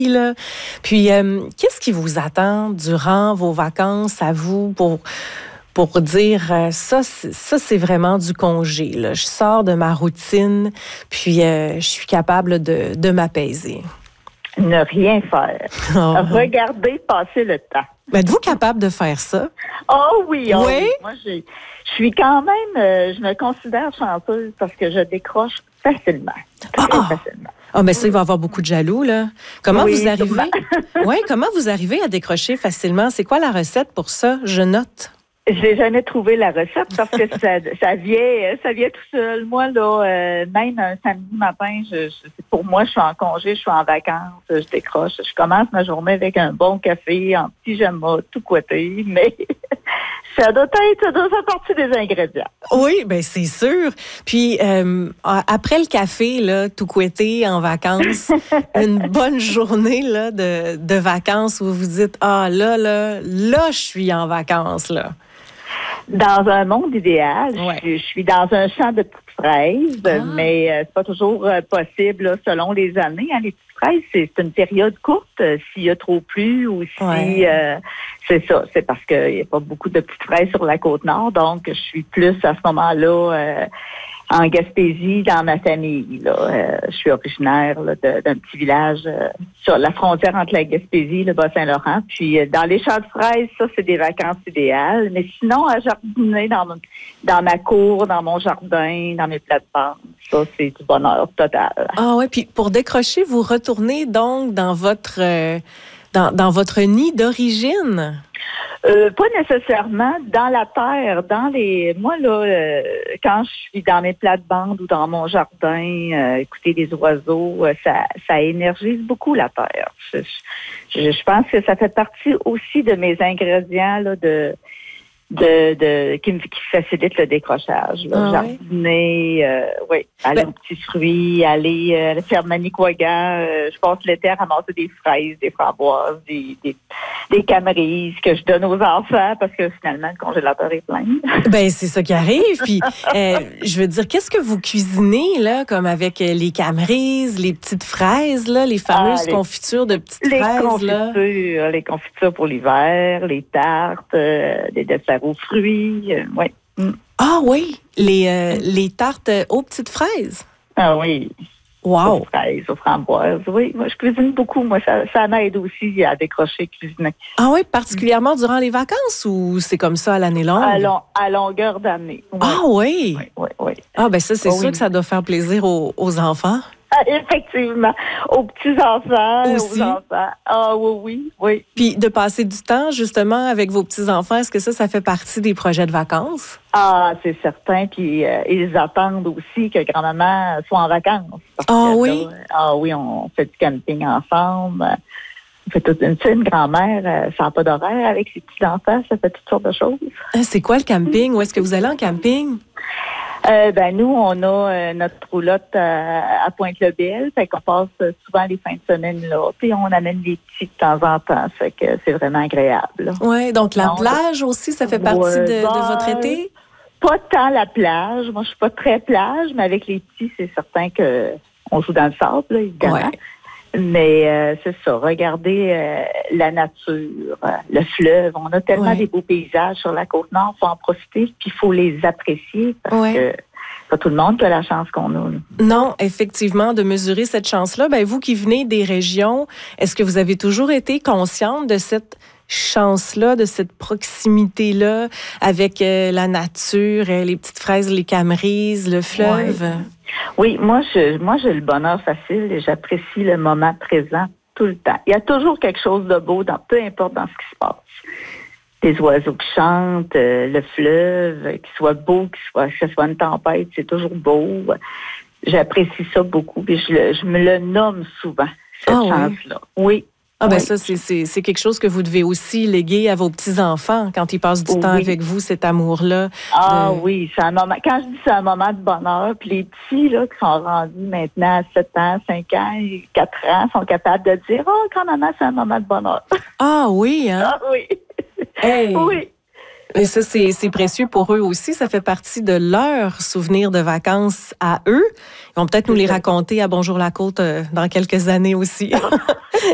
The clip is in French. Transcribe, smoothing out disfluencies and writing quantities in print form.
là. Puis, qu'est-ce qui vous attend durant vos vacances à vous pour dire ça, c'est vraiment du congé, là. Je sors de ma routine, puis je suis capable de m'apaiser. Ne rien faire. Oh. Regarder passer le temps. Êtes-vous capable de faire ça? Oh oui, oh Oui? oui. Moi, je suis quand même, je me considère chanceuse parce que je décroche facilement. Très facilement. Ah, mais ça, il va y avoir beaucoup de jaloux, là. Comment Oui, vous arrivez? Oui, comment vous arrivez à décrocher facilement? C'est quoi la recette pour ça? Je note. J'ai jamais trouvé la recette parce que ça vient tout seul. Moi, là, même un samedi matin, pour moi, je suis en congé, je suis en vacances, je décroche. Je commence ma journée avec un bon café, en pyjama, tout couetté, mais ça doit faire partie des ingrédients. Oui, bien, c'est sûr. Puis, après le café, là, tout couetté, en vacances, une bonne journée là, de vacances où vous vous dites, ah, là, je suis en vacances, là. Dans un monde idéal, je suis dans un champ de petites fraises, mais c'est pas toujours possible là, selon les années. Hein. Les petites fraises, c'est une période courte. S'il y a trop plu ou si c'est ça, c'est parce qu'il n'y a pas beaucoup de petites fraises sur la Côte-Nord, donc je suis plus à ce moment-là en Gaspésie, dans ma famille. Là. Je suis originaire là, d'un petit village sur la frontière entre la Gaspésie et le Bas-Saint-Laurent. Puis dans les champs de fraises, ça, c'est des vacances idéales. Mais sinon, à jardiner dans ma cour, dans mon jardin, dans mes plates-bandes, ça, c'est du bonheur total. Ah oui, puis pour décrocher, vous retournez donc dans votre nid d'origine? Pas nécessairement dans la terre, moi là, quand je suis dans mes plates-bandes ou dans mon jardin, écouter les oiseaux, ça énergise beaucoup la terre. Je pense que ça fait partie aussi de mes ingrédients là, qui facilite le décrochage. Là. Jardiner, aller aux petits fruits, aller à la ferme Manicouagan. Je passe l'été à ramasser des fraises, des framboises, des camerises que je donne aux enfants parce que finalement, le congélateur est plein. Ben c'est ça qui arrive. Puis, je veux dire, qu'est-ce que vous cuisinez, là, comme avec les camerises, les petites fraises, là, les fameuses confitures de petites fraises, là? Les confitures pour l'hiver, les tartes, des desserts aux fruits, oui. Ah oui, les tartes aux petites fraises. Ah oui. Wow. Aux fraises, aux framboises, oui. Moi, je cuisine beaucoup. Moi, ça m'aide aussi à décrocher cuisiner. Ah oui, particulièrement durant les vacances ou c'est comme ça à l'année longue? À longueur d'année. Oui. Ah oui? Oui. Ah ben ça, c'est sûr que ça doit faire plaisir aux enfants. Ah, effectivement. Aux petits-enfants, aussi. Aux enfants. Ah oui. Puis de passer du temps, justement, avec vos petits-enfants, est-ce que ça fait partie des projets de vacances? Ah, c'est certain. Puis ils attendent aussi que grand-maman soit en vacances. Oui? Oui, on fait du camping ensemble. On fait toute une grand-mère, ça n'a pas d'horaire avec ses petits-enfants. Ça fait toutes sortes de choses. C'est quoi le camping? Où est-ce que vous allez en camping? Nous, on a notre roulotte à Pointe-le-Bel, fait qu'on passe souvent les fins de semaine là, puis on amène les petits de temps en temps, fait que c'est vraiment agréable. Oui, donc la plage aussi, ça fait partie de votre été? Pas tant la plage, moi je suis pas très plage, mais avec les petits, c'est certain que on joue dans le sable, là, évidemment. Ouais. Mais c'est ça, regarder la nature, le fleuve. On a tellement des beaux paysages sur la Côte-Nord, il faut en profiter, puis il faut les apprécier parce que pas tout le monde qui a la chance qu'on a. Là. Non, effectivement, de mesurer cette chance-là. Ben, vous qui venez des régions, est-ce que vous avez toujours été consciente de cette chance-là, de cette proximité-là avec la nature, les petites fraises, les camerises, le fleuve? Oui, moi, j'ai le bonheur facile et j'apprécie le moment présent tout le temps. Il y a toujours quelque chose de beau, peu importe dans ce qui se passe. Des oiseaux qui chantent, le fleuve, qu'il soit beau, que ce soit une tempête, c'est toujours beau. J'apprécie ça beaucoup et je me le nomme souvent, cette chance-là. Oui. Ah ben ça, c'est quelque chose que vous devez aussi léguer à vos petits-enfants quand ils passent du temps avec vous, cet amour-là. Oui, c'est un moment. Quand je dis c'est un moment de bonheur, puis les petits là qui sont rendus maintenant à 7 ans, 5 ans, 4 ans, sont capables de dire « Oh, grand-maman, c'est un moment de bonheur. » Ah oui, hein? Ah oui. Hey. Oui. Et ça, c'est précieux pour eux aussi. Ça fait partie de leurs souvenirs de vacances à eux. Ils vont peut-être nous les raconter à Bonjour la Côte dans quelques années aussi.